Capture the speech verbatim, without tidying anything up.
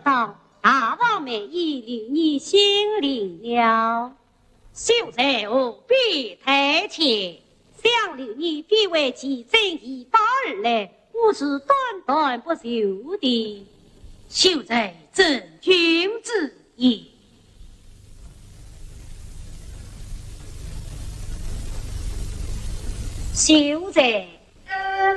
道大王美意令你心领了。 秀才何必太怯？ 想留你必为其正一八而来，我是断断不休的。 秀才正君子也。 秀才。